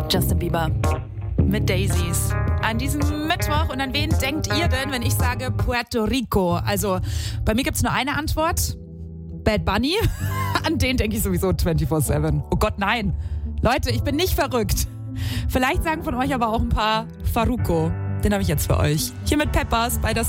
Justin Bieber mit Daisies. An diesem Mittwoch. Und an wen denkt ihr denn, wenn ich sage Puerto Rico? Also, bei mir gibt es nur eine Antwort. Bad Bunny. An den denke ich sowieso 24/7. Oh Gott, nein. Leute, ich bin nicht verrückt. Vielleicht sagen von euch aber auch ein paar Farruko. Den habe ich jetzt für euch. Hier mit Peppers bei das